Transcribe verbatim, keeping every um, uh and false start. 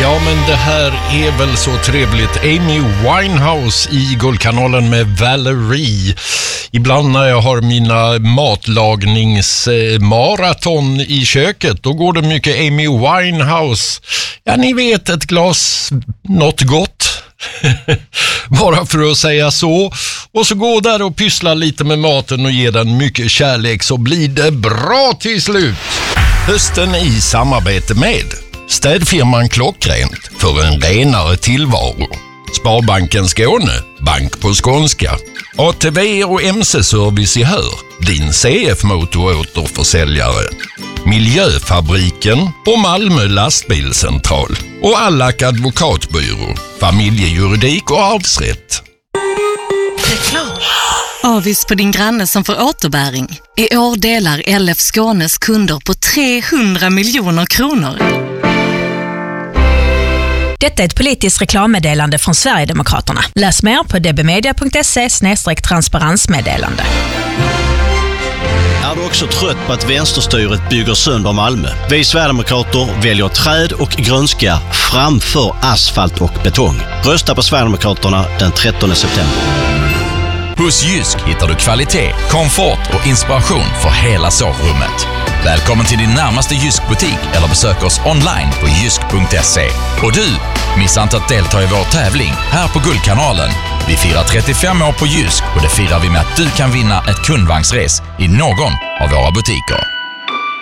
Ja, men det här är väl så trevligt. Amy Winehouse i Guldkanalen med Valerie. Ibland när jag har mina matlagningsmaraton i köket, då går det mycket Amy Winehouse. Ja, ni vet, ett glas något gott. Bara för att säga så. Och så gå där och pyssla lite med maten och ge den mycket kärlek, så blir det bra till slut. Hösten i samarbete med städfirman Klockrent för en renare tillvaro. Sparbanken Skåne, bank på skånska. A T V och M C-service i Hör, din C F-motoråterförsäljare. Miljöfabriken och Malmö lastbilscentral. Och Allak advokatbyrå, familjejuridik och arvsrätt. Reklam. Avis på din granne som får återbäring. I år delar L F Skånes kunder på trehundra miljoner kronor. Detta är ett politiskt reklammeddelande från Sverigedemokraterna. Läs mer på dbmedia punkt se slash transparensmeddelande. Är du också trött på att vänsterstyret bygger sönder Malmö? Vi Sverigedemokrater väljer träd och grönska framför asfalt och betong. Rösta på Sverigedemokraterna den trettonde september. Hos Jysk hittar du kvalitet, komfort och inspiration för hela sovrummet. Välkommen till din närmaste Jysk-butik eller besök oss online på jysk punkt se. Och du, missa inte att delta i vår tävling här på Guldkanalen. Vi firar trettiofem år på Jysk och det firar vi med att du kan vinna ett kundvagnsres i någon av våra butiker.